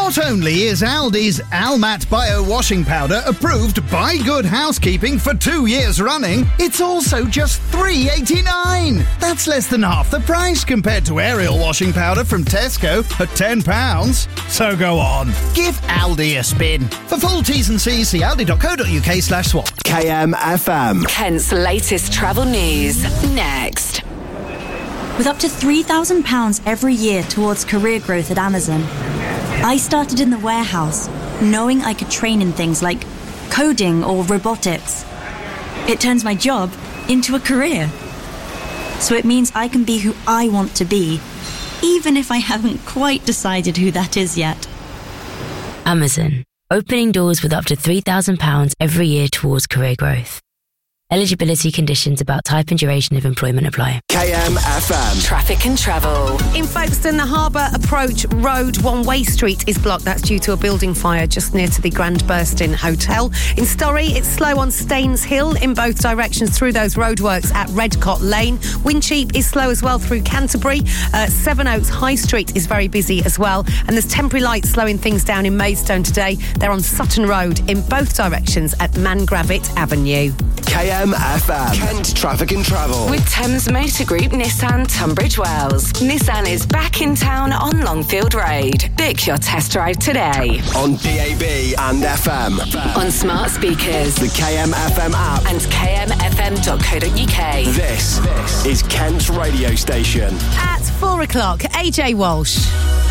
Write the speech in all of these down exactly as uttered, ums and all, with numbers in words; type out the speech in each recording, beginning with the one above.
Not only is Aldi's Almat Bio Washing Powder approved by Good Housekeeping for two years running, it's also just three dollars eighty-nine. That's less than half the price compared to Ariel washing powder from Tesco at ten pounds. So go on, give Aldi a spin. For full T's and C's, see aldi.co.uk slash swap. K M F M. Kent's latest travel news, next. With up to three thousand pounds every year towards career growth at Amazon, I started in the warehouse, knowing I could train in things like coding or robotics. It turns my job into a career. So it means I can be who I want to be, even if I haven't quite decided who that is yet. Amazon, opening doors with up to three thousand pounds every year towards career growth. Eligibility conditions about type and duration of employment apply. K M F M. Traffic and travel. In Folkestone, the Harbour Approach Road one-way street is blocked. That's due to a building fire just near to the Grand Burston Hotel. In Storey, it's slow on Staines Hill in both directions through those roadworks at Redcott Lane. Wincheap is slow as well through Canterbury. Uh, Sevenoaks High Street is very busy as well. And there's temporary lights slowing things down in Maidstone today. They're on Sutton Road in both directions at Mangravitt Avenue. K M F M. Kent Traffic and Travel. With Thames Motor Group Nissan Tunbridge Wells. Nissan is back in town on Longfield Road. Book your test drive today. On D A B and F M. On smart speakers. The K M F M app. And k m f m dot co dot u k. This, this is Kent's radio station. At four o'clock, A J Walsh.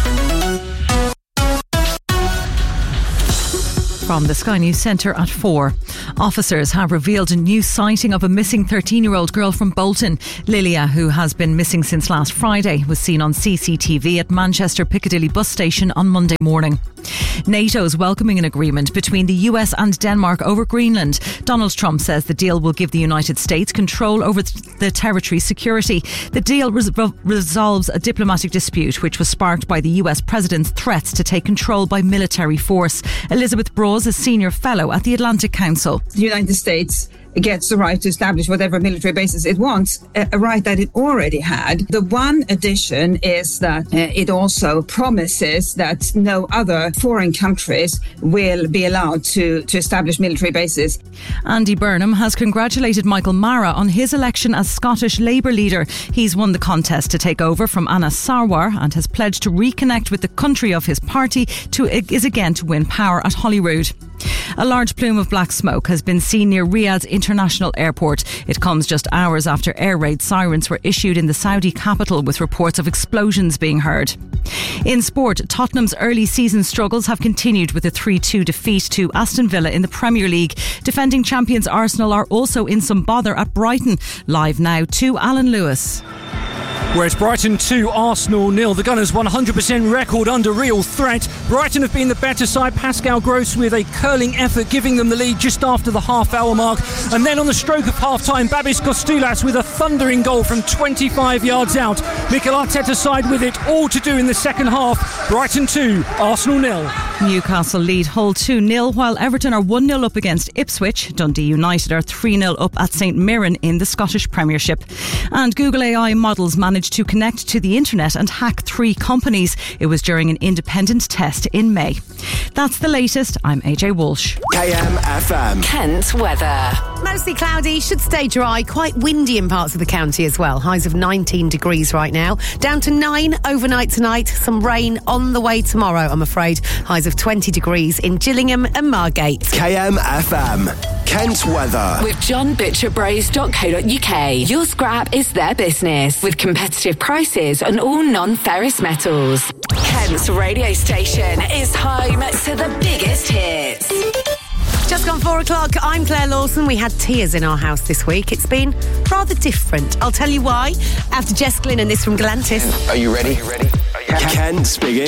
From the Sky News Centre at four. Officers have revealed a new sighting of a missing thirteen-year-old girl from Bolton. Lilia, who has been missing since last Friday, was seen on C C T V at Manchester Piccadilly bus station on Monday morning. NATO is welcoming an agreement between the U S and Denmark over Greenland. Donald Trump says the deal will give the United States control over the territory's security. The deal res- resolves a diplomatic dispute which was sparked by the U S president's threats to take control by military force. Elizabeth Broad, a senior fellow at the Atlantic Council. The United States gets the right to establish whatever military bases it wants, a right that it already had. The one addition is that uh, it also promises that no other foreign countries will be allowed to, to establish military bases. Andy Burnham has congratulated Michael Mara on his election as Scottish Labour leader. He's won the contest to take over from Anna Sarwar and has pledged to reconnect with the country of his party to is again to win power at Holyrood. A large plume of black smoke has been seen near Riyadh's international airport. It comes just hours after air raid sirens were issued in the Saudi capital with reports of explosions being heard. In sport, Tottenham's early season struggles have continued with a three two defeat to Aston Villa in the Premier League. Defending champions Arsenal are also in some bother at Brighton. Live now to Alan Lewis. Where it's Brighton two, Arsenal nil. The Gunners one hundred percent record under real threat. Brighton have been the better side. Pascal Gross with a curling effort giving them the lead just after the half hour mark. And then on the stroke of half time, Babis Kostoulas with a thundering goal from twenty-five yards out. Mikel Arteta side with it all to do in the second half. Brighton two, Arsenal nil. Newcastle lead Hull two nil while Everton are one nil up against Ipswich. Dundee United are three nil up at St Mirren in the Scottish Premiership. And Google A I models managed to connect to the internet and hack three companies. It was during an independent test in May. That's the latest. I'm A J Walsh. K M F M. Kent weather. Mostly cloudy, should stay dry, quite windy in parts of the county as well. Highs of nineteen degrees right now. Down to nine overnight tonight. Some rain on the way tomorrow, I'm afraid. Highs of twenty degrees in Gillingham and Margate. K M F M. Kent weather. With john butcher bros dot co dot u k. Your scrap is their business. With competitive prices on all non-ferrous metals. Kent's radio station is home to the biggest hits. Just gone four o'clock. I'm Claire Lawson. We had tears in our house this week. It's been rather different. I'll tell you why after Jess Glynn and this from Galantis. Are you ready? Are you ready? Are you ready? Kent's biggest